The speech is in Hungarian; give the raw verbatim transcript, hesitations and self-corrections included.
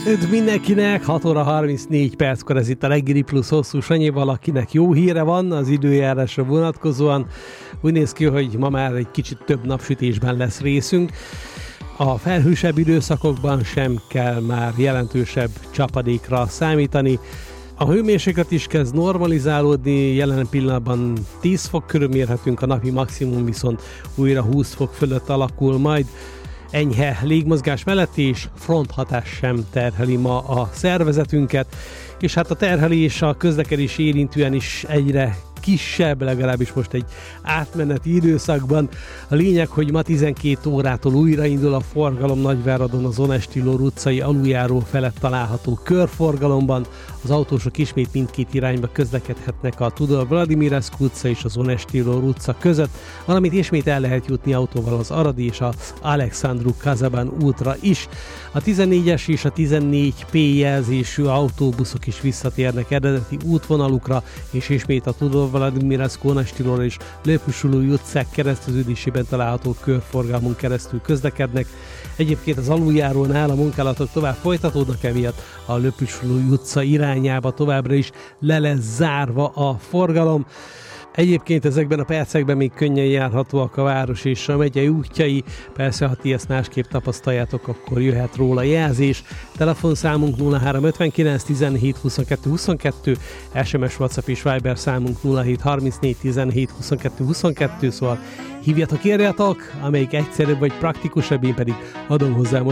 Üdv mindenkinek, hat óra harmincnégy perckor ez itt a Reggeli Plusz Hosszú Sanyival, akinek jó híre van az időjárásra vonatkozóan. Úgy néz ki, hogy ma már egy kicsit több napsütésben lesz részünk. A felhősebb időszakokban sem kell már jelentősebb csapadékra számítani. A hőmérséklet is kezd normalizálódni, jelen pillanatban tíz fok körül mérhetünk, a napi maximum viszont újra húsz fok fölött alakul majd. Enyhe légmozgás mellett és fronthatás sem terheli ma a szervezetünket, és hát a terhelés a közlekedés érintően is egyre kisebb, legalábbis most egy átmeneti időszakban. A lényeg, hogy ma tizenkét órától újraindul a forgalom Nagyváradon az Ones Tillór utcai aluljáró felett található körforgalomban. Az autósok ismét mindkét irányba közlekedhetnek a Tudor Vladimirescu utca és az Ones Tillór utca között, valamint ismét el lehet jutni autóval az Aradi és az Alexandru Kazabán útra is. A tizennégyes és a tizennégy P jelzésű autóbuszok is visszatérnek eredeti útvonalukra, és ismét a Tudor Vladimirescu, Ones Tillór és Lőpusülői utcák kereszteződésében található körforgalmon keresztül közlekednek. Egyébként az aluljárónál a munkálatok tovább folytatódnak, emiatt a Lőpusülői utca irányába továbbra is le lesz zárva a forgalom. Egyébként ezekben a percekben még könnyen járhatóak a város és a megyei útjai. Persze, ha ti ezt másképp tapasztaljátok, akkor jöhet róla jelzés. Telefonszámunk nulla három ötvenkilenc tizenhét huszonkettő huszonkettő, es em es, WhatsApp és Viber számunk nulla hét harmincnégy tizenhét huszonkettő huszonkettő, szóval hívjatok, írjatok, amelyik egyszerűbb vagy praktikusabb, én pedig adom hozzá most